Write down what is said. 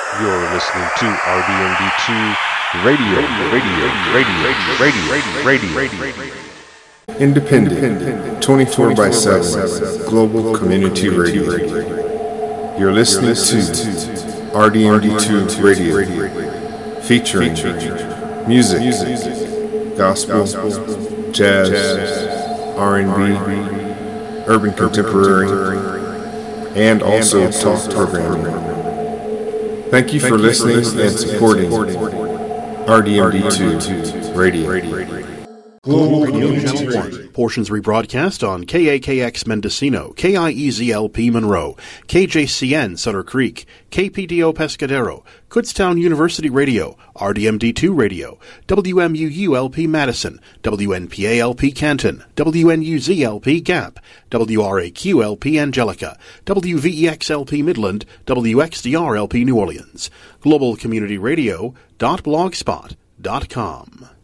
You're listening to RDMD2 Radio. Independent, 24/7, global community radio. You're listening to RDMD2 Radio, featuring music, gospel, jazz, R&B, urban contemporary, and also talk programming. Thank you for listening and supporting RDMD2 Radio. Global Radio Channel 1. Portions rebroadcast on KAKX Mendocino, KIEZLP Monroe, KJCN Sutter Creek, KPDO Pescadero, Kutztown University Radio, RDMD2 Radio, WMUULP Madison, WNPALP Canton, WNUZLP Gap, WRAQLP Angelica, WVEXLP Midland, WXDRLP New Orleans. Global Community Radio.blogspot.com.